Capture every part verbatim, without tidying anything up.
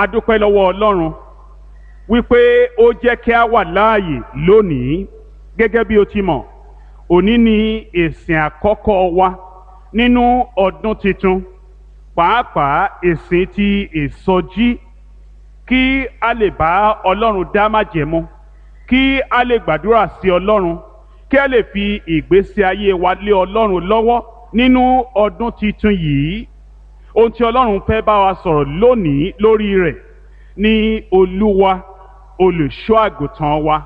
a dúpẹ́ lọ́wọ́ Ọlọ́run wípé ó jẹ́ kí a wà láàyè lónìí. Gẹ́gẹ́ bí o ti mọ̀, òní ni ìsìn àkọ́kọ́ wa nínú ọdún tuntun, pàápàá ìsìn ti ìsọjí, kí a lè bá Ọlọ́run dá májẹ̀mú, kí a lè gbàdúrà sí Ọlọ́run, kí a lè fi ìgbésí ayé wa lé Ọlọ́run lọ́wọ́ nínú ọdún tuntun yìí. Ohun tí Ọlọ́run fẹ́ bá wa sọ̀rọ̀ lónìí lórí rẹ̀ ni Olúwa olùṣọ́ àgùntàn wa.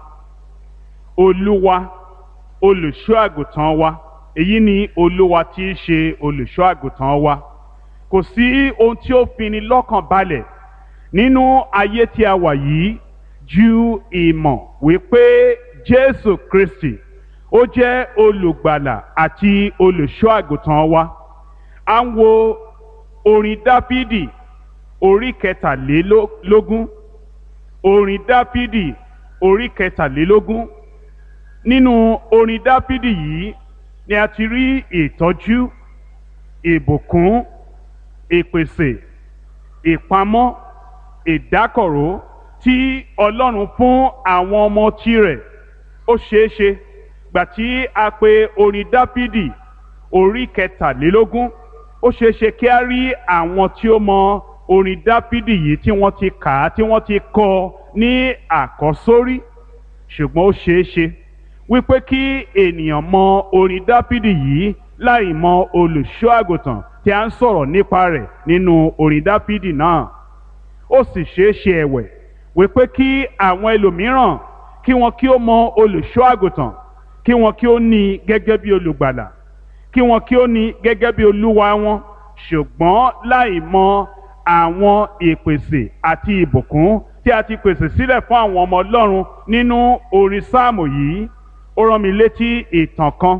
Olúwa olùṣọ́ àgùntàn wa. Èyí ni Olúwa tí í ṣe olùṣọ́ àgùntàn wa. Kò sí ohun tí ó fini lọ́kàn balẹ̀ nínú ayé tí a wà yìí ju ìmọ̀ wípé Jésù Kristi ó jẹ́ olùgbàlà àti olùṣọ́ àgùntàn wa. À ń wo orin Dáfídì orí kẹtàlélógún. Orin Dáfídì orí kẹtàlélógún. Nínú orin Dáfídì yìí ni a ti rí ìtọ́jú, ìbùkún, ìpèsè, ìpamọ́, ìdákọ̀ró tí Ọlọ́run fún àwọn ọmọ tirẹ̀. Ó ṣeéṣe gbà tí a pè orin Dáfídì orí kẹtàlélógún, ó ṣeéṣe kí a rí àwọn tí ó mọ orin Dáfídì yìí tí wọ́n ti kà á, tí wọ́n ti kọ ní àkọ́sórí. Ṣùgbọ́n ó ṣeéṣe wípé kí ènìyàn mọ orin Dáfídì yìí láì mọ olùṣọ́ àgùntàn tí a ń sọ̀rọ̀ nípa rẹ̀ nínú orin Dáfídì náà. Ó sì ṣeéṣe ẹ̀wẹ̀ wípé kí àwọn ẹlòmíràn kí wọn kí ó mọ olùṣọ́ àgùntàn, kí wọn kí ó ní gẹ́gẹ́ bí olùgbàlà, kí wọn kí ó ní gẹ́gẹ́ bí olúwa wọn, ṣùgbọ́n láì mọ àwọn ìpèsè àti ìbùkún tí a ti pèsè sílẹ̀ fún àwọn ọmọ Ọlọ́run nínú orin sáàmù yìí. Ó rán mi létí ìtàn kan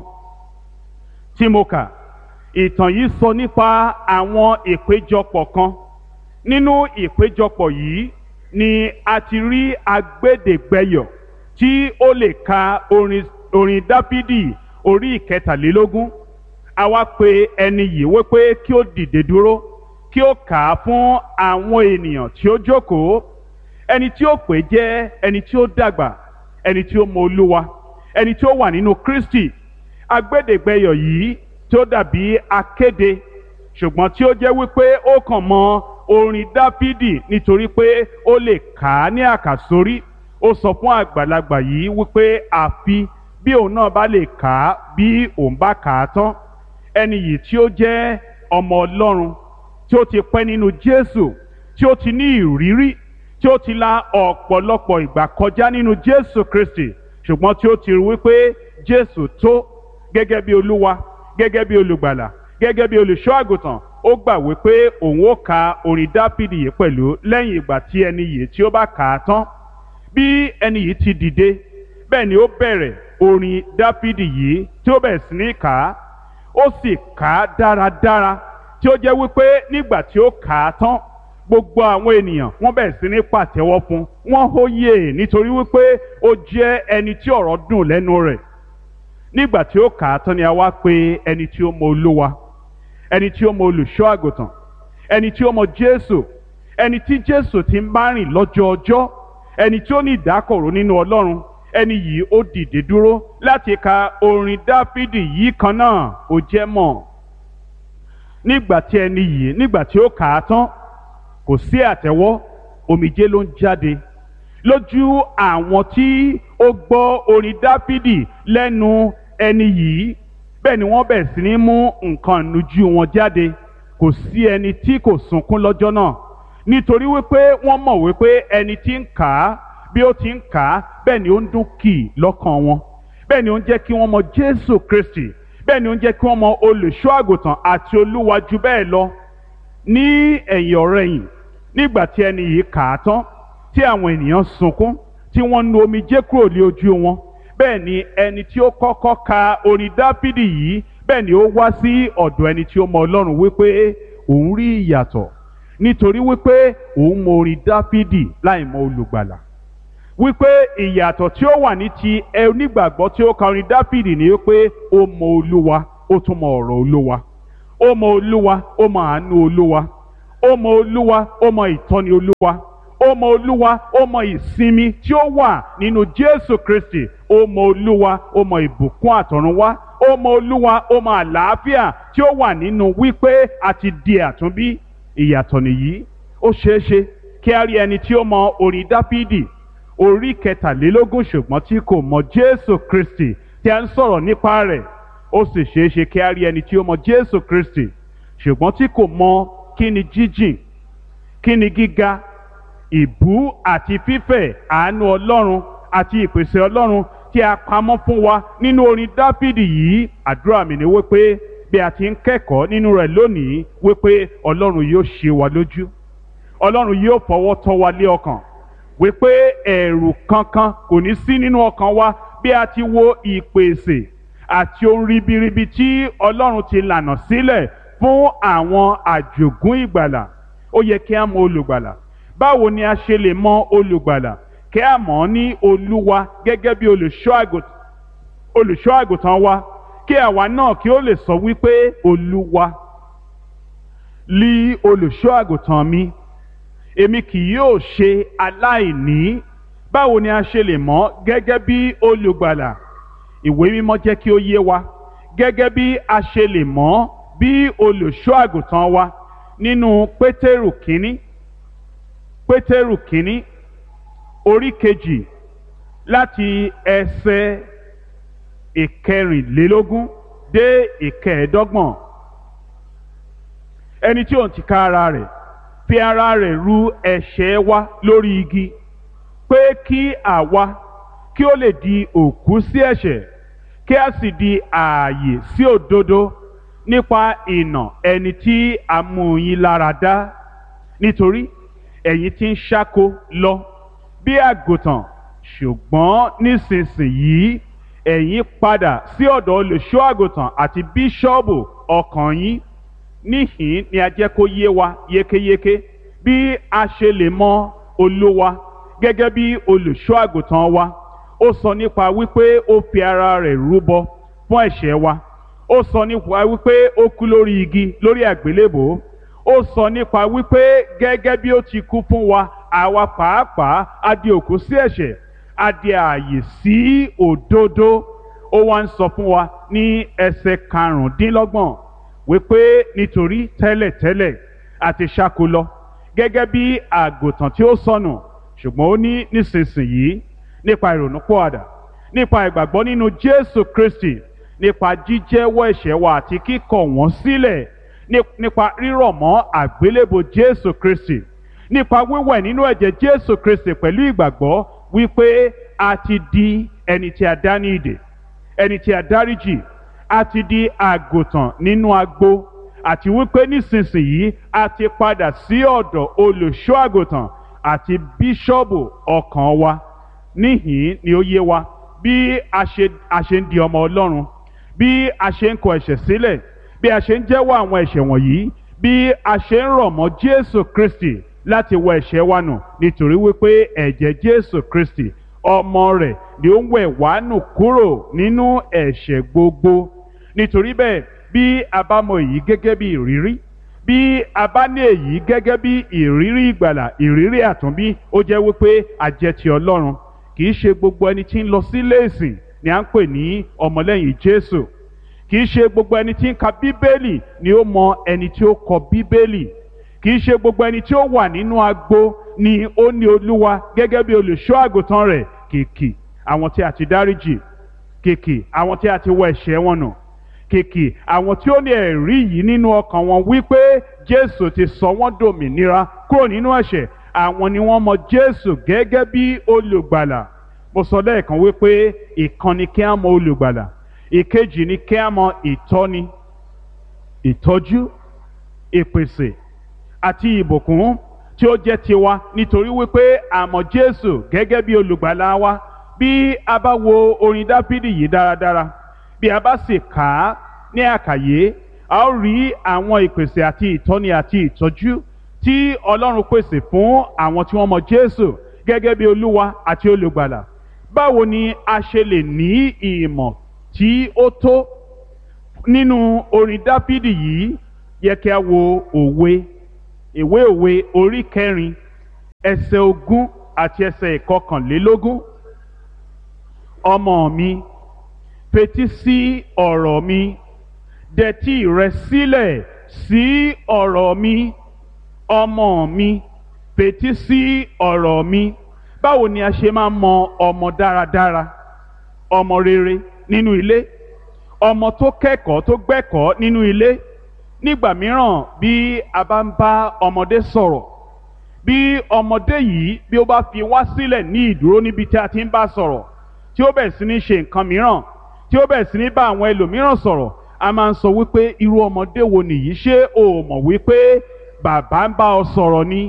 tí mo kà. Ìtàn yìí sọ nípa àwọn ìpéjọpọ̀ kan. Nínú ìpéjọpọ̀ yìí ni a ti rí agbẹ́dẹ̀gbẹ́yọ̀ tí ó lè ka orin, orin Dáfídì orí ìkẹtàlélógún. A wá pe ẹni yìí wípé kí ó dìde dúró, kí ó kà á fún àwọn ènìyàn tí ó jókòó. Ẹni tí ó pè jẹ́ ẹni tí ó dàgbà, ẹni tí ó mọ Olúwa, ẹni tí ó wà nínú Kristi. Agbẹ́dẹ̀gbẹ́yọ̀ yìí tí ó dàbí akéde, ṣùgbọ́n tí ó jẹ́ wípé ó kàn mọ orin Dáfídì nítorí pé ó lè kà á ní àkàsórí. Ó sọ fún àgbàlagbà yìí wípé àfi bí òun náà bá lè kà á bí òun bá kà á tán. Ẹni yìí tí ó jẹ́ ọmọ Ọlọ́run, tí ó ti pẹ́ nínú Jésù, tí ó ti ní ìrírí, tí ó ti la ọ̀pọ̀lọpọ̀ ìgbà kọjá nínú Jésù Kristi, ṣùgbọ́n tí ó ti rí wípé Jésù tó gẹ́gẹ́ bí Olúwa, gẹ́gẹ́ bí olùgbàlà, gẹ́gẹ́ bí olùṣọ́ àgùntàn. Ó gbà wípé òun ó ka orin Dáfídì yìí pẹ̀lú lẹ́yìn ìgbà tí ẹni yìí tí ó bá kà á tán. Bí ẹni yìí ti dìde, bẹ́ẹ̀ ni ó bẹ̀rẹ̀ orin Dáfídì yìí tí ó bẹ̀rẹ̀ sí ní kà á. Ó sì kà á dáradára tí ó jẹ́ wípé nígbà tí ó kà á tán, gbogbo àwọn ènìyàn wọ́n bẹ̀rẹ̀ sí ní pàtẹ́wọ́ fún, wọ́n hóyè nítorí wípé ó jẹ́ ẹni tí ọ̀rọ̀ dùn lẹ́nu rẹ̀. Nígbà tí ó kà á tán ni a wá pè ẹni tí ó mọ Olúwa, ẹni tí ó mọ olùṣọ́ àgùntàn, ẹni tí ó mọ Jésù, ẹni tí Jésù ti ń bá rìn lọ́jọ́ ọjọ́, ẹni tí ó ní ìdákọ̀ró nínú Ọlọ́run. Ẹni yìí ó dìde dúró láti ka orin Dáfídì yìí kan náà. Ó jẹ́ mọ̀, nígbà tí ẹni yìí nígbà tí ó kà á tán, kò sí àtẹ́wọ́, omijé ló ń jáde lójú àwọn tí ó gbọ́ orin Dáfídì lẹ́nu ẹni yìí. Bẹ́ẹ̀ ni wọ́n bẹ̀rẹ̀ sí ní mú nǹkan ìnujú wọn jáde. Kò sí ẹni tí kò sunkún lọ́jọ́ náà, nítorí wípé wọ́n mọ̀ wípé ẹni tí ń kà á, bí ó ti ń kà á, bẹ́ẹ̀ ni ó ń dún kì lọ́kàn wọn. Bẹ́ẹ̀ ni ó ń jẹ́ kí wọ́n mọ Jésù Kristi. Bẹ́ẹ̀ ni ó ń jẹ́ kí wọ́n mọ olùṣọ́ àgùntàn àti Olúwa jù bẹ́ẹ̀ lọ. Ní ẹ̀yìn ọ̀rẹ̀yìn, nígbà tí ẹni yìí kà á tán, tí àwọn ènìyàn sunkún, tí wọ́n nu omijé kúrò ní ojú wọn, bẹ́ẹ̀ ni ẹni tí ó kọ́kọ́ ka orin Dáfídì yìí, bẹ́ẹ̀ ni ó wá sí ọ̀dọ̀ ẹni tí ó mọ Ọlọ́run wípé òun rí ìyàtọ̀, nítorí wípé òun mọ orin Dáfídì láì mọ olùgbàlà. Wípé ìyàtọ̀ tí ó wà ní ti onígbàgbọ́ tí ó ka orin Dáfídì ni wípé ó mọ Olúwa, ó tún mọ ọ̀rọ̀ Olúwa. Ó mọ Olúwa, ó mọ àánú Olúwa. ó mọ olúwa, ó mọ ìtọ́ni olúwa, ó mọ olúwa, ó mọ ìsinmi tí ó wà nínú Jésù Kristi, ó mọ olúwa, ó mọ ìbùkún àtọ̀runwá, ó mọ olúwa, ó mọ àlàáfíà tí ó wà nínú wípé a ti di àtúnbí. Ìyàtọ̀ nìyí. Ó ṣeé ṣe kí a rí ẹni tí ó mọ orin Dáfídì orí kẹtàlélógún ṣùgbọ́n tí kò mọ Jésù Kristi tí a ń sọ̀rọ̀ nípa rẹ̀. Ó sì ṣeé ṣe kí a rí ẹni tí ó mọ Jésù Kristi ṣùgbọ́n tí kò mọ kí ni jíjìn, kí ni gíga, ìbú àti fífẹ̀ àánú Ọlọ́run àti ìpèsè Ọlọ́run tí a pamọ́ fún wa nínú orin Dáfídì yìí. Àdúrà mi ni wípé bí a ti ń kẹ́kọ̀ọ́ nínú rẹ̀ lónìí wípé Ọlọ́run yóò ṣe wa lójú, Ọlọ́run yóò fọwọ́ tọ́ wa lé ọkàn, wípé ẹ̀rù kankan kò ní sí nínú ọkàn wa bí a ti wo ìpèsè àti ohun ribiribi tí Ọlọ́run ti lànà sílẹ̀ fún àwọn àjògún ìgbàlà. Ó yẹ kí a mọ olùgbàlà. Báwo ni a ṣe lè mọ olùgbàlà? Kí a mọ̀ ọ́ ní Olúwa gẹ́gẹ́ bí olùṣọ́ àgùntàn wa, kí àwa náà kí ó lè sọ wípé Olúwa lí olùṣọ́ àgùntàn mi, èmi kì yóò ṣe aláìní. Báwo ni a ṣe lè mọ̀ gẹ́gẹ́ bí olùgbàlà? Ìwé mímọ́ jẹ́ kí ó yé wa gẹ́gẹ́ bí a ṣe lè mọ̀ bí olùṣọ́ àgùntàn wa nínú Pétérù kínní Pétérù kínní orí kejì láti ẹsẹ̀ ìkẹrìnlélógún dé ìkẹẹ̀ẹ́dọ́gbọ̀n. Ẹni tí òun tìka ara rẹ̀ fi ara rẹ̀ ru ẹ̀ṣẹ̀ wa lórí igi, pé kí àwa kí ó lè di òkú sí ẹ̀ṣẹ̀, kí a sì di ààyè sí òdodo, nípa ìnà ẹni tí a mú yín lára dá. Nítorí ẹ̀yin ti ń ṣáko lọ bí àgùntàn, ṣùgbọ́n nísinsìnyí ẹ̀yin padà sí ọ̀dọ̀ olùṣọ́ àgùntàn àti bíṣọ́ọ̀bù ọkàn yín. Níhìn ni a jẹ́ kó yé wa yékéyéké bí a ṣe lè mọ Olúwa gẹ́gẹ́ bí olùṣọ́ àgùntàn wa. Ó sọ nípa wípé ó fi ara rẹ̀ rúbọ fún ẹ̀ṣẹ̀ wa. Ó sọ nípa wípé ó kú lórí igi lórí àgbélébòó. Ó sọ nípa wípé gẹ́gẹ́ bí ó ti kú fún wa, àwa pàápàá a di òkú sí ẹ̀ṣẹ̀, a di ààyè sí òdodo. Ó wá ń sọ fún wa ní ẹsẹ̀ karùndínlọ́gbọ̀n wípé nítorí tẹ́lẹ̀tẹ́lẹ̀ a ti ṣáko lọ gẹ́gẹ́ bí àgùntàn tí ó sọnù, ṣùgbọ́n ó ní nísinsìnyí nípa ìrònúpìwàdà, nípa ìgbàgbọ́ nínú Jésù Kristi, nípa jíjẹ́wọ́ ẹ̀ṣẹ̀ wa àti kíkọ̀ wọ́n sílẹ̀, nípa rírọ̀ mọ́ àgbélébò Jésù Kristi, nípa wíwẹ̀ nínú ẹ̀jẹ̀ Jésù Kristi pẹ̀lú ìgbàgbọ́ wípé a ti di ẹni tí a dá ní ìdè, ẹni tí a dáríjì, a ti di àgùntàn nínú agbo, àti wípé nísinsìnyí a ti padà sí ọ̀dọ̀ olùṣọ́ àgùntàn àti bíṣọ́ọ̀bù ọkàn wa. Níhìn ni ó yé wa bí a ṣe a ṣe ń di ọmọ Ọlọ́run, bí a ṣe ń kọ ẹ̀ṣẹ̀ sílẹ̀, bí a ṣe ń jẹ́wọ́ àwọn ẹ̀ṣẹ̀ wọ̀nyí, bí a ṣe ń rọ̀ mọ́ Jésù Kristi láti wẹ ẹ̀ṣẹ̀ wa nù, nítorí wípé ẹ̀jẹ̀ Jésù Kristi ọmọ rẹ̀ ni ó ń wẹ̀ wá nù kúrò nínú ẹ̀ṣẹ̀ gbogbo. Nítorí bẹ́ẹ̀, bí a bá mọ èyí gẹ́gẹ́ bí ìrírí, bí a bá ní èyí gẹ́gẹ́ bí ìrírí ìgbàlà, ìrírí àtúnbí, ó jẹ́ wípé a jẹ́ ti Ọlọ́run. Kì í ṣe gbogbo ẹni tí ń lọ sílé ìsìn ni à ń pè ní ọmọlẹ́yìn Jésù. Kì í ṣe gbogbo ẹni tí ń ka Bíbélì ni ó mọ ẹni tí ó kọ Bíbélì. Kì í ṣe gbogbo ẹni tí ó wà nínú agbo ni ó ní Olúwa gẹ́gẹ́ bí olùṣọ́ àgùntàn rẹ̀. Kìkì àwọn tí a ti dáríjì, kìkì àwọn tí a ti wẹ ẹ̀ṣẹ̀ wọn nù, kìkì àwọn tí ó ní ẹ̀rí yìí nínú ọkàn wọn wípé Jésù ti sọ wọ́n dòmìnira kúrò nínú ẹ̀ṣẹ̀, àwọn ni wọ́n mọ Jésù gẹ́gẹ́ bí olùgbàlà. Mo sọ lẹ́ẹ̀kan wípé ìkan ni kí á mọ olùgbàlà, ìkejì ni kí á mọ ìtọ́ni, ìtọ́jú, ìpèsè àti ìbùkún tí ó jẹ́ tiwa nítorí wípé a mọ Jésù gẹ́gẹ́ bí olùgbàlà wa. Bí a bá wo orin Dáfídì yìí dáradára, bí a bá sì kà á ní àkàyé, a ó rí àwọn ìpèsè àti ìtọ́ni àti ìtọ́jú tí Ọlọ́run pèsè fún àwọn tí wọ́n mọ Jésù gẹ́gẹ́ bí Olúwa àti olùgbàlà. Báwo ni a ṣe lè ní ìmọ̀ tí ó tó nínú orin Dáfídì yìí? Yẹ kí a wo òwe ìwé òwe orí kẹrin ẹsẹ̀ ogún àti ẹsẹ̀ ìkọkànlélógún. Ọmọ mi, fetí sí ọ̀rọ̀ mi, dẹtí rẹ sílẹ̀ sí ọ̀rọ̀ mi. Ọmọ mi, fetí sí ọ̀rọ̀ mi. Báwo ni a ṣe máa mọ ọmọ dáradára, ọmọ rere nínú ilé, ọmọ tó kẹ́kọ̀ọ́ tó gbẹ́kọ̀ọ́ nínú ilé? Nígbà mìíràn bí a bá ń bá ọmọdé sọ̀rọ̀, bí ọmọdé yìí bí ó bá fi wá sílẹ̀ ní ìdúró níbi tí a ti ń bá sọ̀rọ̀, tí ó bẹ̀rẹ̀ sí ní ṣe nǹkan mìíràn, tí ó bẹ̀rẹ̀ sí ní bá àwọn ẹlòmíràn sọ̀rọ̀, a máa ń sọ wípé irú ọmọdé wo nìyí? Ṣé o mọ̀ wípé bàbá ń bá ọ sọ̀rọ̀ ni?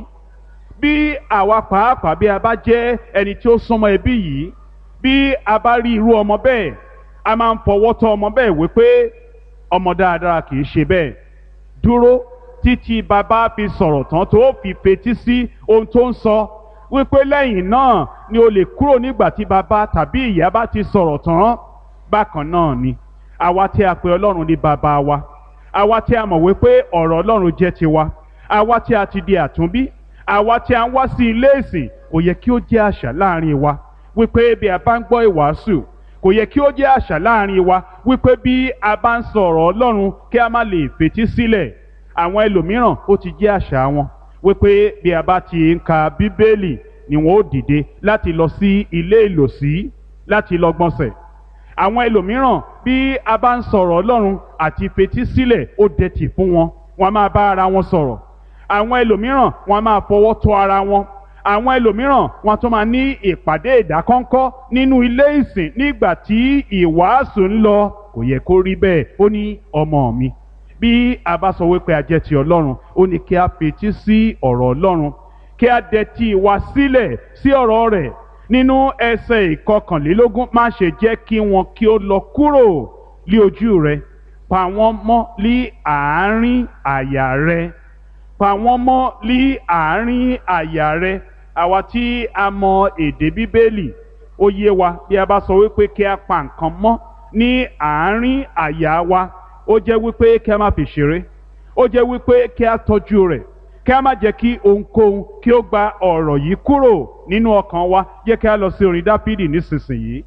Bí àwa pàápàá bí a bá jẹ́ ẹni tí ó súnmọ́ ẹbí yìí, bí a bá rí irú ọmọ bẹ́ẹ̀, a máa ń fọwọ́ tọ́ ọmọ bẹ́ẹ̀ wípé ọmọ dáadáa kì í ṣe bẹ́ẹ̀. Dúró títí bàbá fi sọ̀rọ̀ tán tó fi fetí sí ohun tó ń sọ, wípé lẹ́yìn náà ni o lè kúrò nígbà tí bàbá tàbí ìyá bá ti sọ̀rọ̀ tán. Bákan náà ni àwa tí a pè Ọlọ́run ní bàbá wa, àwa tí a mọ̀ wípé ọ̀rọ̀ Ọlọ́run jẹ́ tiwa, àwa tí a ti di àtúnbí, àwa tí a ń wá sí ilé ìsìn, kò yẹ kí ó jẹ́ àṣà láàrin wa wípé bí a bá ń gbọ́ ìwàásù, kò yẹ kí ó jẹ́ àṣà láàrin wa wípé bí a bá ń sọ ọ̀rọ̀ Ọlọ́run kí a má lè fetí sílẹ̀. Àwọn ẹlòmíràn ó ti jẹ́ àṣà wọn wípé bí a bá ti ń ka Bíbélì ni wọn ó dìde láti lọ sí ilé ìlòsí láti lọ gbọ̀nsẹ̀. Àwọn ẹlòmíràn bí a bá ń sọ̀rọ̀ Ọlọ́run àti fetí sílẹ̀ ó dẹ̀tì fún wọn, wọn a máa bá ara wọn sọ̀rọ̀. Àwọn ẹlòmíràn wọn a máa fọwọ́ tọ́ ara wọn. Àwọn ẹlòmíràn wọn tún máa ní ìpàdé ìdákọ́ńkọ́ nínú ilé ìsìn nígbà tí ìwàásù ń lọ. Kò yẹ kó rí bẹ́ẹ̀. Ó ní ọmọ mi, bí a bá sọ wípé a jẹ́ ti Ọlọ́run, ó ní kí a fetí sí ọ̀rọ̀ Ọlọ́run, kí a dẹtí wa sílẹ̀ sí ọ̀rọ̀ rẹ̀. Nínú ẹsẹ̀ ìkọkànlélógún, má ṣe jẹ́ kí wọn kí ó lọ kúrò lí ojú rẹ, pa wọ́n mọ́ lí àárín àyà rẹ. Pa wọ́n mọ́ lí àárín àyà rẹ. Àwa tí a mọ èdè Bíbélì, ó yé wa bí a bá sọ wípé kí a pa nǹkan mọ́ ní àárín àyà wa, ó jẹ́ wípé kí a má fi ṣeré, ó jẹ́ wípé kí a tọ́jú rẹ̀, kí a má jẹ́ kí ohunkóhun kí ó gba ọ̀rọ̀ yìí kúrò nínú ọkàn wa. Jẹ́ kí a lọ sí orin Dáfídì nísinsìnyí.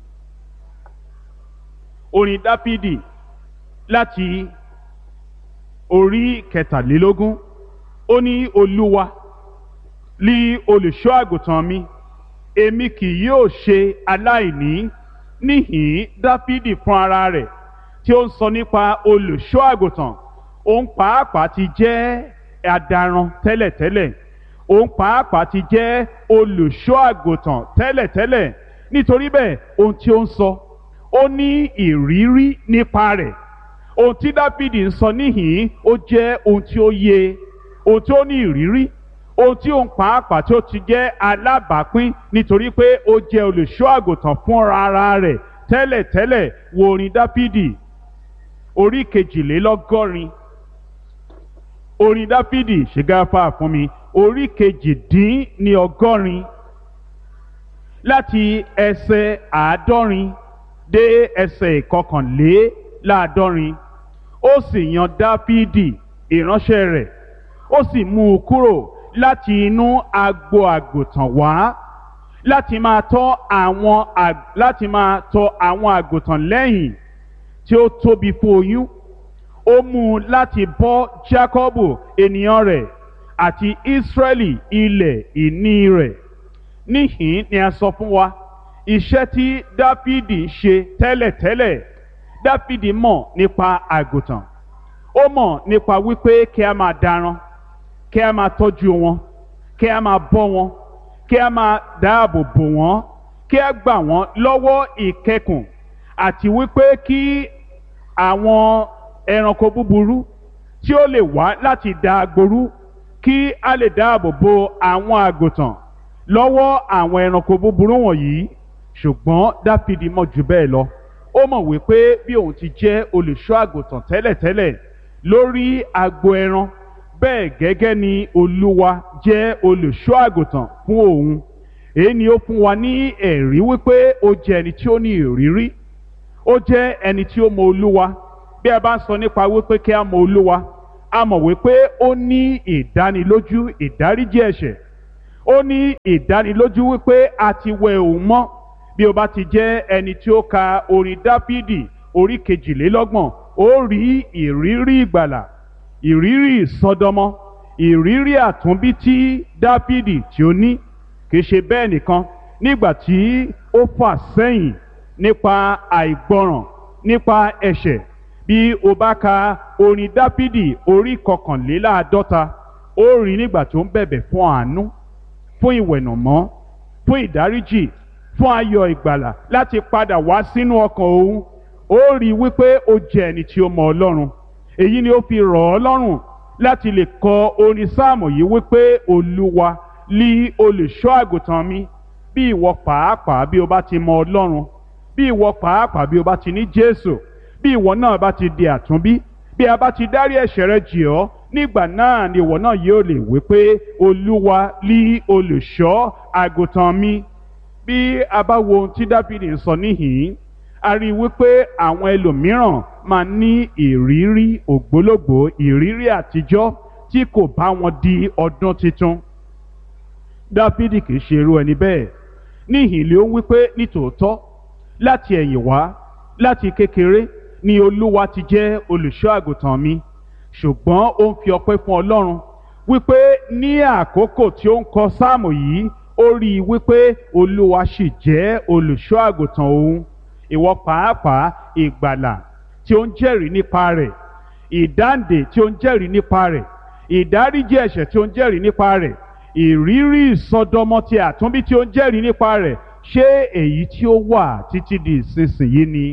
Orin Dáfídì láti orí kẹtàlélógún. Ó ní Olúwa lí olùṣọ́ àgùntàn mi, èmi kì yóò ṣe aláìní. Níhìn Dáfídì fún ara rẹ̀ tí ó ń sọ nípa olùṣọ́ àgùntàn, òun pàápàá ti jẹ́ adaran tẹ́lẹ̀tẹ́lẹ̀, òun pàápàá ti jẹ́ olùṣọ́ àgùntàn tẹ́lẹ̀tẹ́lẹ̀. Nítorí bẹ́ẹ̀ ohun tí ó ń sọ, ó ní ìrírí nípa rẹ̀. Ohun tí Dáfídì ń sọ níhìn ó jẹ́ ohun tí ó yé, ohun tí ó ní ìrírí, ohun tí òun pàápàá tí ó ti jẹ́ alábàápín, nítorí pé ó jẹ́ olùṣọ́ àgùntàn fúnra ara rẹ̀ tẹ́lẹ̀tẹ́lẹ̀. Wo orin Dáfídì orí kejìlélọ́gọ́rin. Orin Dáfídì, ṣe gáfárà fún mi, orí kejìdín ní ọgọ́rin láti ẹsẹ̀ àádọ́rin dé ẹsẹ̀ ìkọkànléláàádọ́rin. Ó sì yan Dáfídì ìránṣẹ́ rẹ̀, ó sì mú un kúrò láti inú agbo àgùntàn wá láti máa tọ́ àwọn láti máa tọ́ àwọn àgùntàn lẹ́yìn tí ó tóbi fún oyún. Ó mú un láti bọ́ Jákọ́bù ènìyàn rẹ̀ àti Ísírẹ́lì ilẹ̀ ìní rẹ̀. Níhìn ni a sọ fún wa iṣẹ́ tí Dáfídì ṣe tẹ́lẹ̀tẹ́lẹ̀. Dáfídì mọ̀ nípa àgùntàn, ó mọ̀ nípa wípé kí a máa daran, kí a máa tọ́jú wọn, kí a máa bọ́ wọn, kí a máa dáàbò bò wọ́n, kí a gbà wọ́n lọ́wọ́ ìkẹkùn, àti wípé kí àwọn ẹranko búburú tí ó lè wá láti da agboru, kí a lè dáàbò bo àwọn àgùntàn lọ́wọ́ àwọn ẹranko búburú wọ̀nyí. Ṣùgbọ́n Dáfídì mọ̀ jù bẹ́ẹ̀ lọ. Ó mọ̀ wípé bí òun ti jẹ́ olùṣọ́ àgùntàn tẹ́lẹ̀tẹ́lẹ̀ lórí agbo ẹran, bẹ́ẹ̀ gẹ́gẹ́ ni Olúwa jẹ́ olùṣọ́ àgùntàn fún òun. Èyí ni ó fún wa ní ẹ̀rí wípé ó jẹ́ ẹni tí ó ní ìrírí, ó jẹ́ ẹni tí ó mọ Olúwa. Bí a bá ń sọ nípa wípé kí a mọ Olúwa, a mọ̀ wípé ó ní ìdánilójú ìdáríjì ẹ̀ṣẹ̀, ó ní ìdánilójú wípé a ti wẹ òun mọ́. Bí o bá ti jẹ́ ẹni tí ó ka orin Dáfídì orí kejìlélọ́gbọ̀n, ó rí ìrírí ìgbàlà, ìrírí ìsọdọmọ, ìrírí àtúnbí tí Dáfídì tí ó ní. Kìí ṣe bẹ́ẹ̀ nìkan, nígbà tí ó fà sẹ́yìn nípa àìgbọràn, nípa ẹ̀ṣẹ̀, bí o bá ka orin Dáfídì orí kọkànléláàádọ́ta, ó rí nígbà tó ń bẹ̀bẹ̀ fún àánú, fún ìwẹ̀nàmọ́, fún ìdáríjì, fún ayọ̀ ìgbàlà láti padà wá sínú ọkàn òun. Ó rí wípé ó jẹ́ ẹni tí ó mọ Ọlọ́run. Èyí ni ó fi rọ̀ ọ́ lọ́rùn láti lè kọ orin sáàmù yìí wípé Olúwa lí olùṣọ́ àgùntàn mi. Bí ìwọ pàápàá bí o bá ti mọ Ọlọ́run, bí ìwọ pàápàá bí o bá ti ní Jésù, bí ìwọ náà bá ti di àtúnbí, bí a bá ti dárí ẹ̀ṣẹ̀ rẹ jì ọ́, nígbà náà ni ìwọ náà yóò lè wí pé Olúwa lí olùṣọ́ àgùntàn mi. Bí a bá wo ohun tí Dáfídì ń sọ níhìn-ín, a rí i wípé àwọn ẹlòmíràn máa ní ìrírí ògbólógbòó, ìrírí àtijọ́ tí kò bá wọn di ọdún tuntun. Dáfídì kì í ṣe irú ẹni bẹ́ẹ̀. Níhìn ló ń wípé nítòótọ́ láti ẹ̀yìn wá, láti kékeré ni Olúwa ti jẹ́ olùṣọ́ àgùntàn mi. Ṣùgbọ́n ó ń fi ọpẹ́ fún Ọlọ́run wípé ní àkókò tí ó ń kọ sáàmù yìí, ó rí i wípé Olúwa sì jẹ́ olùṣọ́ àgùntàn òun. Ìwọ pàápàá ìgbàlà tí ó ń jẹ́rìí nípa rẹ̀, ìdáǹdè tí ó ń jẹ́rìí nípa rẹ̀, ìdáríjì ẹ̀ṣẹ̀ tí ó ń jẹ́rìí nípa rẹ̀, ìrírí ìsọdọmọ ti àtúnbí tí ó ń jẹ́rìí nípa rẹ̀, ṣé èyí tí ó wà títí di ìsinsìnyí ni,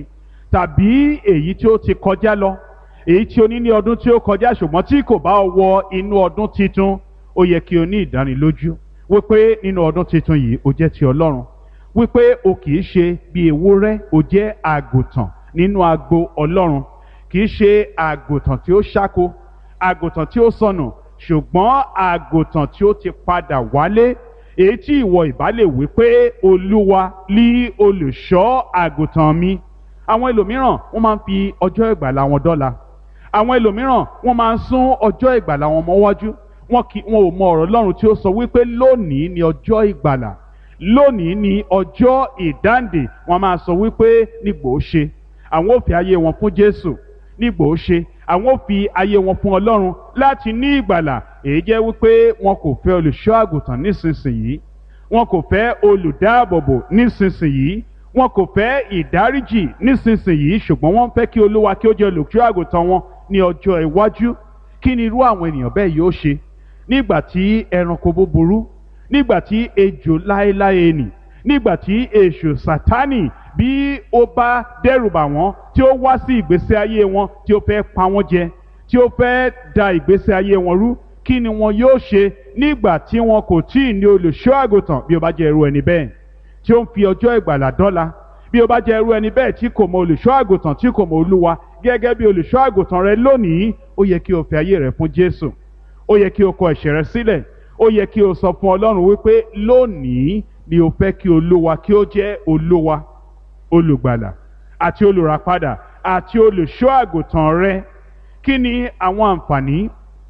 tàbí èyí tí ó ti kọjá lọ, èyí tí o ní ní ọdún tí ó kọjá ṣùgbọ́n tí kò bá wọ inú ọdún titun? Ó yẹ kí o ní ìdánilójú wípé nínú ọdún titun yìí o jẹ́ ti Ọlọ́run, wípé o kìí ṣe bí ewúrẹ́, o jẹ́ àgùntàn nínú agbo Ọlọ́run. Kìí ṣe àgùntàn tí ó ṣáko, àgùntàn tí ó sọnù, ṣùgbọ́n àgùntàn tí ó ti padà wálé, èyí tí ìwọ ìbá lè wí pé Olúwa lí olùṣọ́ àgùntàn mi. Àwọn ẹlòmíràn wọ́n máa ń fi ọjọ́ ìgbàlà wọn dọ́là. Àwọn ẹlòmíràn wọ́n máa ń sún ọjọ́ ìgbàlà wọn mọ́wájú. Wọn kì wọn ò mọ ọ̀rọ̀ Ọlọ́run tí ó sọ wípé lónìí ni ọjọ́ ìgbàlà, lónìí ni ọjọ́ ìdáǹdè. Wọ́n máa sọ wípé nígbò ó ṣe àwọn ò fi ayé wọn fún Jésù, nígbò ó ṣe àwọn ò fi ayé wọn fún Ọlọ́run láti ní ìgbàlà. Èyí jẹ́ wípé wọn kò fẹ́ olùṣọ́ àgùntàn nísinsìnyí, wọn kò fẹ́ olùdáàbòbò nísinsìnyí, wọn kò fẹ́ ìdáríjì nísinsìnyí, ṣùgbọ́n wọ́n fẹ́ kí Olúwa kí ó jẹ́ olùṣọ́ àgùntàn wọn ní ọjọ́ iwájú. Kí ni irú àwọn ènìyàn bẹ́ẹ̀ yóò ṣe nígbà tí ẹranko búburú, nígbà tí ejò láéláé nì, nígbà tí èṣù Sátánì bí ó bá dẹ́rùbà wọ́n, tí ó wá sí ìgbésí ayé wọn, tí ó fẹ́ pa wọ́n jẹ, tí ó fẹ́ da ìgbésí ayé wọn rú? Kí ni wọn yóò ṣe nígbà tí wọn kò tí ì ní olùṣọ́ àgùntàn? Bí ó bá jẹ́ irú ẹni bẹ́ẹ̀ tí ó ń fi ọjọ́ ìgbàlà dọ́là, bí ó bá jẹ́ irú ẹni bẹ́ẹ̀ tí kò mọ olùṣọ́ àgùntàn, tí kò mọ Olúwa gẹ́gẹ́ bí olùṣọ́ àgùntàn rẹ lónìí, ó yẹ kí o fi ayé rẹ fún Jésù. Ó yẹ kí o kọ ẹ̀ṣẹ̀ rẹ sílẹ̀. Ó yẹ kí o sọ fún Ọlọ́run wípé lónìí ni o fẹ́ kí Olúwa kí ó jẹ́ Olúwa, olùgbàlà àti olùràpadà àti olùṣọ́ àgùntàn rẹ. Kí ni àwọn àǹfààní,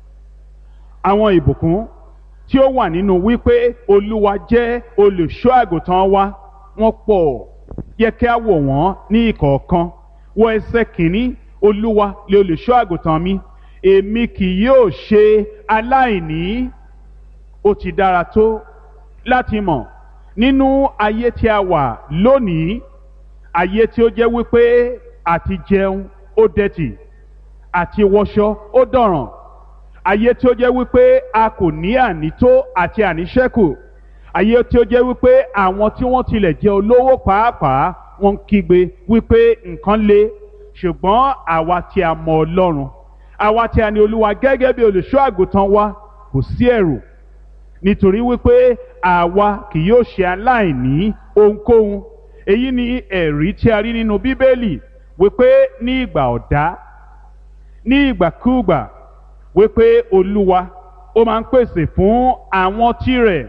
àwọn ìbùkún tí ó wà nínú wípé Olúwa jẹ́ olùṣọ́ àgùntàn wa? Wọ́n pọ̀. Yẹ kí a wò wọ́n ní ìkọ̀ọ̀kan. Wọ ẹsẹ̀ kìíní, Olúwa lé olùṣọ́ àgùntàn mi, èmi kì yóò ṣe aláìní. Ó ti dára tó láti mọ̀ nínú ayé tí a wà lónìí, ayé tí ó jẹ́ wípé àti jẹun ó dẹ̀tì, àti wọṣọ ó dọ̀ràn, ayé tí ó jẹ́ wípé a kò ní ànító àti àníṣẹ́kù, ayé tí ó jẹ́ wípé àwọn tí wọ́n tilẹ̀ jẹ́ olówó pàápàá wọ́n ń kígbe wípé nǹkan le. Ṣùgbọ́n àwa tí a mọ Ọlọ́run, àwa tí a ní Olúwa gẹ́gẹ́ bí olùṣọ́ àgùntàn wa, kò sí ẹ̀rù, nítorí wípé àwa kì yóò ṣe aláìní ohunkóhun. Èyí ni ẹ̀rí tí a rí nínú Bíbélì wípé ní ìgbà ọ̀dá, ní ìgbàkúùgbà, wípé Olúwa ó máa ń pèsè fún àwọn tirẹ̀.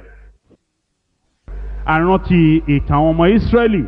Àrántí ìtàn ọmọ Ísírẹ́lì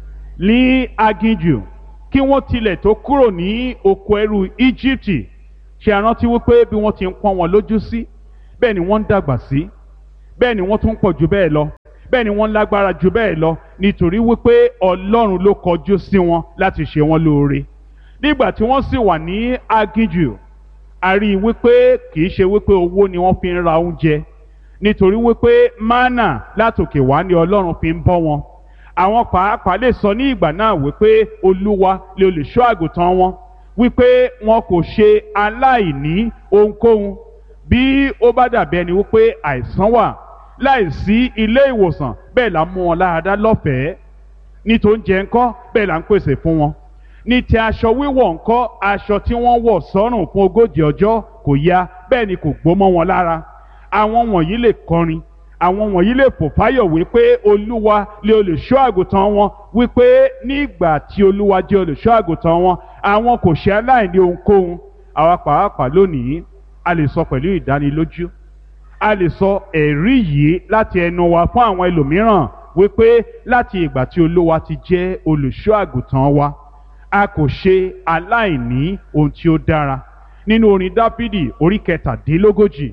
ní aginjù kí wọ́n tilẹ̀ tó kúrò ní oko ẹrú Íjíbítì, ṣe a rántí wípé bí wọ́n ti ń pọ́n wọn lójú sí bẹ́ẹ̀ ni wọ́n ń dàgbà sí, bẹ́ẹ̀ ni wọ́n tún pọ̀ jù bẹ́ẹ̀ lọ, bẹ́ẹ̀ ni wọ́n lágbára jù bẹ́ẹ̀ lọ, nítorí wípé Ọlọ́run ló kọjú sí wọn láti ṣe wọn lóore. Nígbà tí wọ́n sì wà ní aginjù, a rí i wípé kì í ṣe wípé owó ni wọ́n fi ń ra oúnjẹ, nítorí wípé mánà látòkè wá ni Ọlọ́run fi ń bọ́ wọn. Àwọn pàápàá lè sọ ní ìgbà náà wípé Olúwa lè olùṣọ́ àgùntàn wọn, wípé wọn kò ṣe aláìní ohunkóhun. Bí ó bá dàbí ẹni wípé àìsàn wà láìsí ilé ìwòsàn, bẹ́ẹ̀ là ń mú wọn láradá lọ́fẹ̀ẹ́. Ní tó ń jẹ ńkọ́, bẹ́ẹ̀ là ń pèsè fún wọn. Ní ti aṣọ wíwọ̀ ńkọ́, aṣọ tí wọ́n wọ̀ sọ́rùn fún ogójì ọjọ́ kò ya, bẹ́ẹ̀ ni kò gbó mọ́ wọn lára. Àwọn wọ̀nyí lè kọrin, àwọn wọ̀nyí lè fò fáyọ̀ wípé Olúwa lè olùṣọ́ àgùntàn wọn, wípé nígbà tí Olúwa jẹ́ olùṣọ́ àgùntàn wọn, àwọn kò ṣe aláìní ohunkóhun. Àwa pàápàá lónìí a lè sọ pẹ̀lú ìdánilójú, a lè sọ ẹ̀rí yìí láti ẹnu wa fún àwọn ẹlòmíràn wípé láti ìgbà tí Olúwa ti jẹ́ olùṣọ́ àgùntàn wa, a kò ṣe aláìní ohun tí ó dára. Nínú orin Dáfídì orí kẹtàdínlógójì,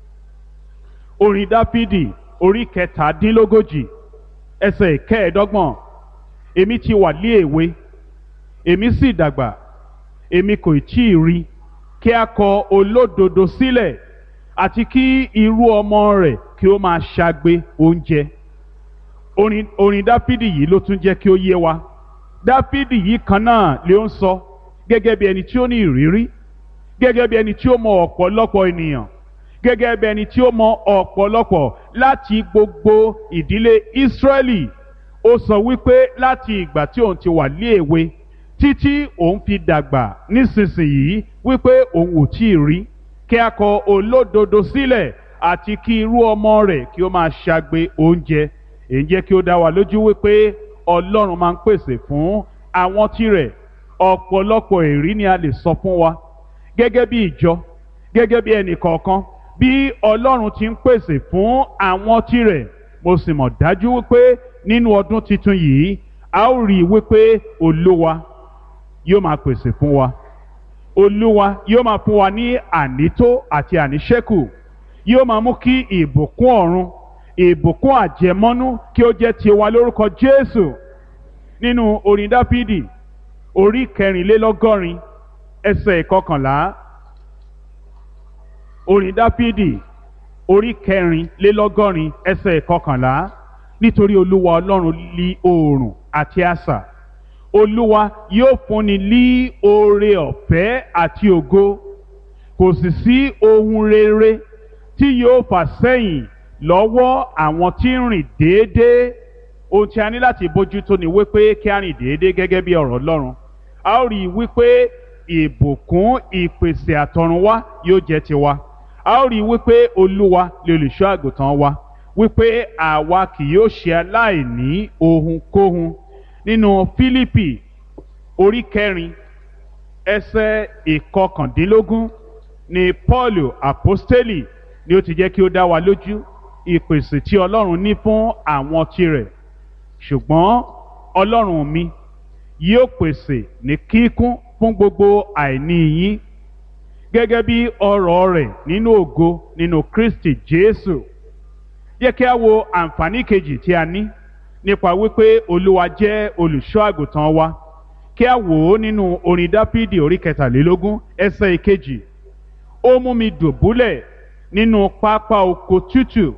orin Dáfídì orí kẹtàdínlógójì ẹsẹ̀ kẹẹ̀ẹ́dọ́gbọ̀n, èmi ti wà lé èwe, èmi sì dàgbà, èmi kò tí ì rí kí a kọ olódodo sílẹ̀, àti kí irú ọmọ rẹ̀ kí ó máa ṣagbe oúnjẹ. Orin, orin Dáfídì yìí ló tún jẹ́ kí ó yé wa. Dáfídì yìí kan náà ló ń sọ gẹ́gẹ́ bí ẹni tí ó ní ìrírí, gẹ́gẹ́ bí ẹni tí ó mọ ọ̀pọ̀lọpọ̀ ènìyàn, gẹ́gẹ́ bí ẹni tí ó mọ ọ̀pọ̀lọpọ̀ láti gbogbo ìdílé Ísírẹ́lì. Ó sọ wípé láti ìgbà tí òun ti wà ní èwe títí òun fi dàgbà nísinsìnyí, wípé òun ò tí ì rí kí a kọ olódodo sílẹ̀, àti kí irú ọmọ rẹ̀ kí ó máa ṣagbe oúnjẹ. Èyí jẹ́ kí ó dá wa lójú wípé Ọlọ́run máa ń pèsè fún àwọn tirẹ̀. Ọ̀pọ̀lọpọ̀ èrí ni a lè sọ fún wa gẹ́gẹ́ bí ìjọ, gẹ́gẹ́ bí ẹnì kọ̀ọ̀kan, bí Ọlọ́run ti ń pèsè fún àwọn tirẹ̀. Mo sì mọ̀ dájú wípé nínú ọdún tuntun yìí a ó rí i wípé Olúwa yóò máa pèsè fún wa. Olúwa yóò máa fún wa ní ànító àti àníṣẹ́kù. Yóò máa mú kí ìbùkún ọ̀run, ìbùkún àjẹmọ́nú kí ó jẹ́ tiwa lórúkọ Jésù. Nínú orin Dáfídì orí kẹrìnlélọ́gọ́rin ẹsẹ̀ ìkọkànlá, orin Dáfídì orí kẹrìnlélọ́gọ́rin ẹsẹ̀ ìkọkànlá, nítorí Olúwa Ọlọ́run lí oòrùn àti asà, Olúwa yóò fúnni lí oore ọ̀fẹ́ àti ògo, kò sì sí ohun rere tí yóò fà sẹ́yìn lọ́wọ́ àwọn tí ń rìn déédéé. Ohun tí a ní láti bójútó ni wípé kí a rìn déédéé gẹ́gẹ́ bí ọ̀rọ̀ Ọlọ́run. A ó rí i wípé ìbùkún ìpèsè àtọ̀runwá yóò jẹ́ tiwa. A ó rí i wípé Olúwa lè olùṣọ́ àgùntàn wa, wípé àwa kì yóò ṣe aláìní ohunkóhun. Nínú Fílípì orí kẹrin ẹsẹ̀ ìkọkàndínlógún ni Pọ́ọ̀lù àpọ́stélì ni ó ti jẹ́ kí ó dá wa lójú ìpèsè tí Ọlọ́run ní fún àwọn tirẹ̀. Ṣùgbọ́n Ọlọ́run mi yóò pèsè ní kíkún fún gbogbo àìní yín gẹ́gẹ́ bí ọrọ̀ rẹ̀ nínú ògo nínú Kristi Jésù. Jẹ́ kí a wo àǹfààní kejì tí a ní nípa wípé Olúwa jẹ́ olùṣọ́ àgùntàn wa. Kí a wò ó nínú orin Dáfídì orí kẹtàlélógún ẹsẹ̀ ìkejì. Ó mú mi dùbúlẹ̀ nínú pápá oko tútù.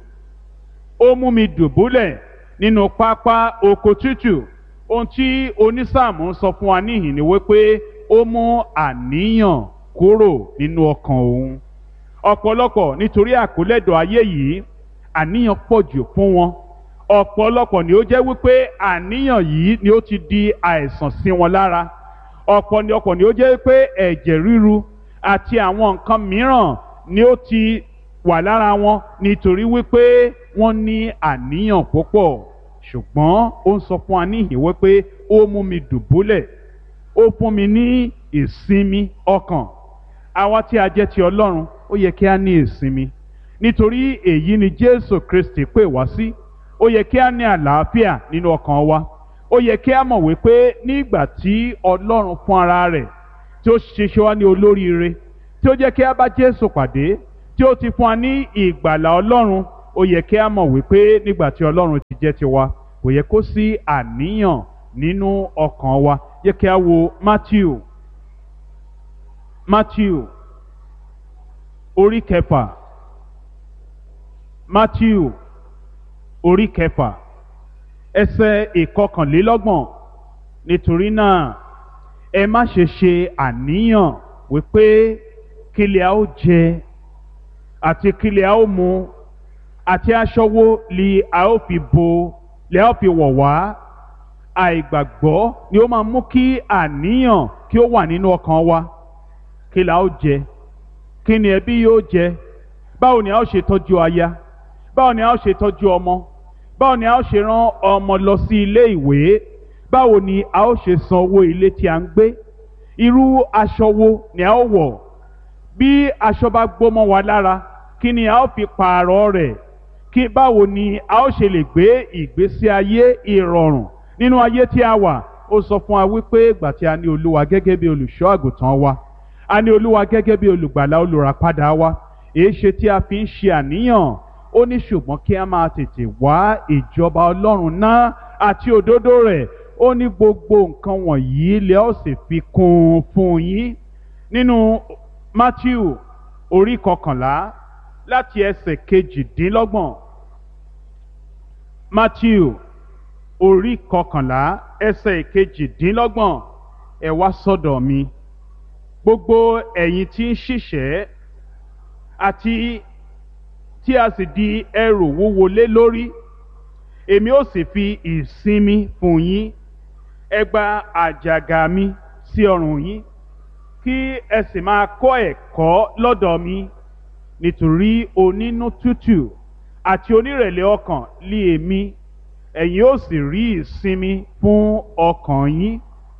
Ó mú mi dùbúlẹ̀ nínú pápá oko tútù. Ohun tí onísáàmù ń sọ fún wa níhìn ni wípé ó mú àníyàn kúrò nínú ọkàn òun. Ọ̀pọ̀lọpọ̀ nítorí àkólẹ́dọ̀ ayé yìí àníyàn pọ̀ jù fún wọn. Ọ̀pọ̀lọpọ̀ ni ó jẹ́ wípé àníyàn yìí ni ó ti di àìsàn sí wọn lára. Ọ̀pọ̀lọpọ̀ ni ó jẹ́ wípé ẹ̀jẹ̀ ríru àti àwọn nǹkan mìíràn ni ó ti wà lára wọn nítorí wípé wọ́n ní àníyàn púpọ̀. Ṣùgbọ́n ó ń sọ fún wa níhìn wípé ó mú mi dùbúlẹ̀, ó fún mi ní ìsinmi ọkàn. Àwa tí a jẹ́ ti Ọlọ́run ó yẹ kí a ní ìsinmi, nítorí èyí ni Jésù Kristi pè wá sí. Ó yẹ kí a ní àlàáfíà nínú ọkàn wa. Ó yẹ kí a mọ̀ wípé nígbà tí Ọlọ́run fún ara rẹ̀ tí ó ṣe ṣe wá ní olóríire, tí ó jẹ́ kí a bá Jésù pàdé, tí ó ti fún wa ní ìgbàlà Ọlọ́run, ó yẹ kí a mọ̀ wípé nígbà tí Ọlọ́run ti jẹ́ tiwa, kò yẹ kó sí àníyàn nínú ọkàn wa. Yẹ kí a wo Matthew Matthew orí kẹfà Matthew orí kẹfà ẹsẹ̀ ìkọkànlélọ́gbọ̀n. Nítorí náà ẹ má ṣe ṣe àníyàn wípé kí lè a ó jẹ àti kí lè a ó mu àti aṣọ wo lè a ó fi bo lè a ó fi wọ̀ wá. Àìgbàgbọ́ ni ó máa mú kí àníyàn kí ó wà nínú ọkàn wa. Kí la ó jẹ? Kí ni ẹbí yóò jẹ? Báwo ni a ó ṣe tọ́jú aya? Báwo ni a ó ṣe tọ́jú ọmọ? Báwo ni a ó ṣe rán ọmọ lọ sí ilé ìwé? Báwo ni a ó ṣe san owó ilé tí a ń gbé? Irú aṣọ wo ni a ó wọ̀? Bí aṣọ bá gbó mọ́ wa lára, kí ni a ó fi pààrọ̀ rẹ̀? Kí báwo ni a ó ṣe lè gbé ìgbésí ayé ìrọ̀rùn nínú ayé tí a wà? Ó sọ fún wa wípé ìgbà tí a ní Olúwa gẹ́gẹ́ bí olùṣọ́ àgùntàn wa, a ní Olúwa gẹ́gẹ́ bí olùgbàlà olùràpadà wa, èé ṣe tí a fi ń ṣe àníyàn? Ó ní ṣùgbọ́n kí a máa tètè wá ìjọba Ọlọ́run náà àti òdodo rẹ̀. Ó ní gbogbo nǹkan wọ̀nyí lẹ ó sì fi kún un fún yín. Nínú Matthew orí kọkànlá láti ẹsẹ̀ kejìdínlọ́gbọ̀n. Matthew orí kọkànlá ẹsẹ̀ kejìdínlọ́gbọ̀n. Ẹ wá sọ́dọ̀ mi, gbogbo ẹ̀yin tí ń ṣiṣẹ́ àti tí a sì di ẹrù wúwo lé lórí, èmi ó sì fi ìsinmi fún yín. Ẹ gba àjàgà mi sí ọrùn yín, kí ẹ sì máa kọ́ ẹ̀kọ́ lọ́dọ̀ mi, nítorí onínú tútù àti onírẹ̀lẹ̀ ọkàn lé èmi, ẹ̀yin ó sì rí ìsinmi fún ọkàn yín.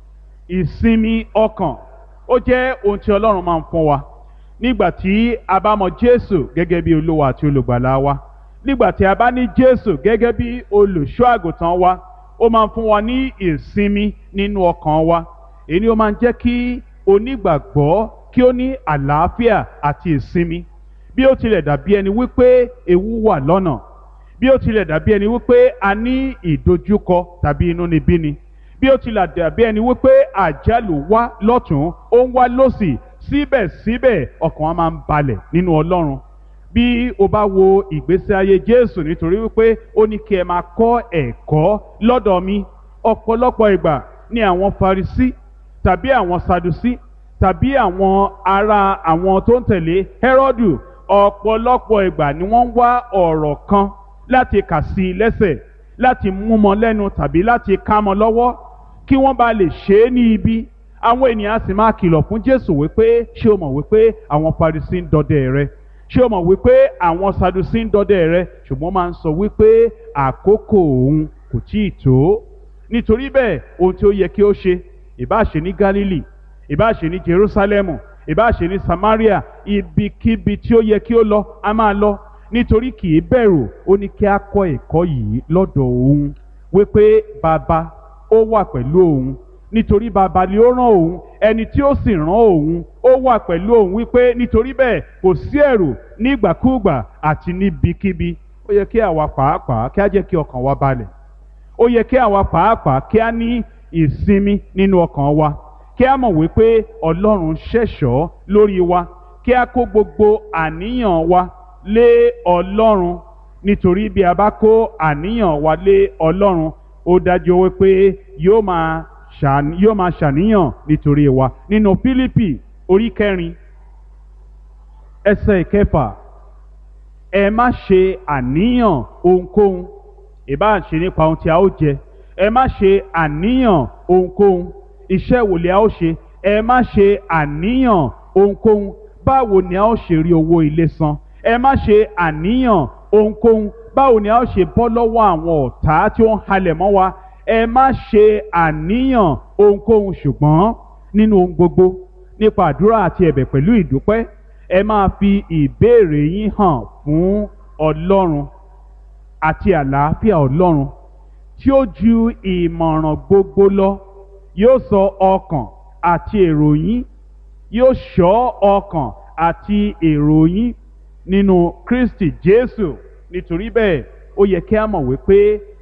Ìsinmi ọkàn ó jẹ́ ohun tí Ọlọ́run máa ń fún wa nígbà tí a bá mọ Jésù gẹ́gẹ́ bí Olúwa àti olùgbàlà wa. Nígbà tí a bá ní Jésù gẹ́gẹ́ bí olùṣọ́ àgùntàn wa, ó máa ń fún wa ní ìsinmi nínú ọkàn wa. Èyí ni ó máa ń jẹ́ kí onígbàgbọ́ kí ó ní àlàáfíà àti ìsinmi. Bí ó tilẹ̀ dàbí ẹni wípé ewu wà lọ́nà, bí ó tilẹ̀ dàbí ẹni wípé a ní ìdojúkọ tàbí inúnibíni, bí ó tilẹ̀ dàbí ẹni wípé àjálù wá lọ́tún ó ń wá lósì, síbẹ̀síbẹ̀ ọkàn wa máa ń balẹ̀ nínú Ọlọ́run. Bí o bá wo ìgbésí ayé Jésù, nítorí wípé ó ní kí ẹ máa kọ́ ẹ̀kọ́ lọ́dọ̀ mi, ọ̀pọ̀lọpọ̀ ìgbà ni àwọn Farisí tàbí àwọn Sadusí tàbí àwọn ará àwọn tó ń tẹ̀lé Hẹ́rọ́dù, ọ̀pọ̀lọpọ̀ ìgbà ni wọ́n ń wá ọ̀rọ̀ kan láti kà sí i lẹ́sẹ̀, láti mú mọ́ lẹ́nu tàbí láti ká mọ́ lọ́wọ́ kí wọ́n bá lè ṣe é ní ibi. Àwọn ènìyàn sì máa kìlọ̀ fún Jésù wípé ṣé o mọ̀ wípé àwọn Farisí ń dọdẹ rẹ? Ṣé o mọ̀ wípé àwọn Sadusí ń dọdẹ rẹ? Ṣùgbọ́n máa ń sọ wípé àkókò òun kò tíì tó. Nítorí bẹ́ẹ̀ ohun tí ó yẹ kí ó ṣe, ìbá ṣe ní Gálílì, ìbá ṣe ní Jerúsálẹ́mù, ìbá ṣe ní Samaria, ibikíbi tí ó yẹ kí ó lọ a máa lọ, nítorí kì í bẹ̀rù. Ó ní kí a kọ́ ẹ̀kọ́ yìí lọ́dọ̀ òun wípé bàbá ó wà pẹ̀lú òun, nítorí bàbá ni ó rán òun, ẹni tí ó sì rán òun ó wà pẹ̀lú òun, wípé nítorí bẹ́ẹ̀ kò sí ẹ̀rù nígbàkúùgbà àti níbikíbi. Ó yẹ kí àwa pàápàá kí á jẹ́ kí ọkàn wa balẹ̀. Ó yẹ kí àwa pàápàá kí á ní ìsinmi nínú ọkàn wa, kí á mọ̀ wípé Ọlọ́run ṣẹ̀ṣọ́ lórí wa, kí á kó gbogbo àníyàn wa lé Ọlọ́run, nítorí bí a bá kó àníyàn wa lé Ọlọ́run, ó dájú wípé yóò máa yóò máa ṣàníyàn nítorí wa. Nínú Fílípì orí kẹrin ẹsẹ̀ ìkẹfà, ẹ má ṣe àníyàn ohunkóhun, ìbá ṣe nípa ohun tí a ó jẹ, ẹ má ṣe àníyàn ohunkóhun iṣẹ́ wo ni a ó ṣe, ẹ má ṣe àníyàn ohunkóhun báwo ni a ó ṣe rí owó ilé san, ẹ má ṣe àníyàn ohunkóhun báwo ni a ó ṣe bọ́ lọ́wọ́ àwọn ọ̀tá tí ó ń halẹ̀ mọ́ wa. Ẹ má ṣe àníyàn ohunkóhun, ṣùgbọ́n nínú ohun gbogbo nípa àdúrà àti ẹ̀bẹ̀ pẹ̀lú ìdúpẹ́, ẹ máa fi ìbéèrè yín hàn fún Ọlọ́run, àti àlàáfíà Ọlọ́run tí ó ju ìmọ̀ràn gbogbo lọ yóò sọ ọkàn àti èrò yín, yóò ṣọ́ ọkàn àti èrò yín nínú Kristi Jésù. Nítorí bẹ́ẹ̀ ó yẹ kí a mọ̀ wípé